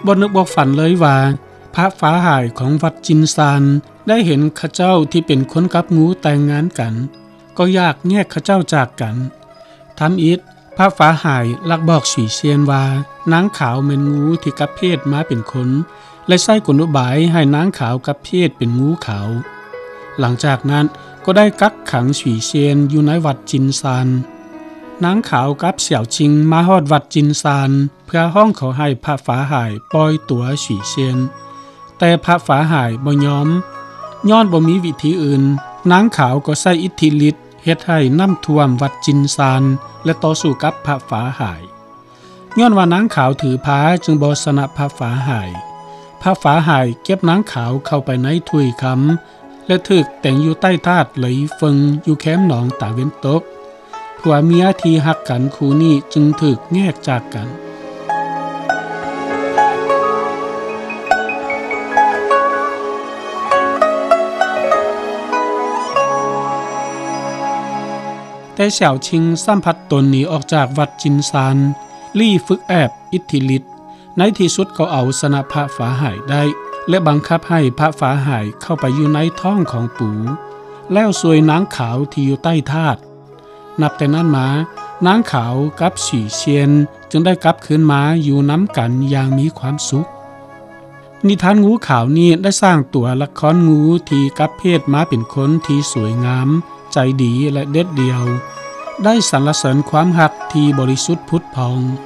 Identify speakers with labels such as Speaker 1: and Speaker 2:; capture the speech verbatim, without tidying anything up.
Speaker 1: บ่นึกบ่ฝันเลยว่าพระฟ้าหายของวัดจินซานได้เห็นข้าเจ้าที่เป็นคนกับงูแต่งงานกันก็อยากแยกข้าเจ้าจากกันทำอิฐพระฟ้าหายลักบอกสีเซียนว่านางขาวเป็นงูที่กับเพศมาเป็นคนและใช้กลอุบายให้นางขาวกับเพศเป็นงูขาวหลังจากนั้นก็ได้กักขังสีเซียนอยู่ในวัดจินซานนางขาวกับเสี่ยวชิงมาฮอดวัดจินซานเพื่อห้องเขาให้พระฟ้าหายปล่อยตัวสีเซียนแต่พระฟ้าหายบ่ยอมย้อนบ่มีวิธีอื่นนางขาวก็ใช้อิทธิฤทธิ์เฮ็ดให้น้ำท่วมวัดจินซานและต่อสู้กับพระฟ้าหายย้อนว่านางขาวถือพาจึงบ่ชนะพระฟ้าหายพระฟ้าหายเก็บนางขาวเข้าไปในถ้วยคำและถึกแต่งอยู่ใต้ธาตุไหลเฟิงอยู่แคมป์หนองตาเว้นตกผัวเมียที่ฮักกันคู่นี้จึงถึกแยกจากกันแต่เสี่ยวชิงสัมผัสตนหนีออกจากวัดจินซานลี่ฝึกแอบอิทธิฤทธิ์ในที่สุดก็เอาชนะพระฟ้าหายได้และบังคับให้พระฟ้าหายเข้าไปอยู่ในท้องของปูแล้วสวยนางขาวที่อยู่ใต้ธาตุนับแต่นั้นมานางขาวกับสีเชียนจึงได้กลับคืนมาอยู่น้ำกันอย่างมีความสุขนิทานงูขาวนี้ได้สร้างตัวละครงูที่กับเพศมาเป็นคนที่สวยงามใจดีและเด็ดเดียวได้สรรเสริญความหักที่บริสุทธิ์พุทธพอง